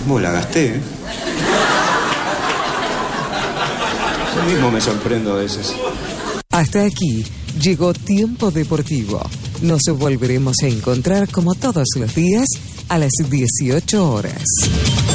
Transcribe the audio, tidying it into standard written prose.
¿Cómo la gasté? Yo mismo me sorprendo a veces. Hasta aquí llegó Tiempo Deportivo. Nos volveremos a encontrar como todos los días a las 18 horas.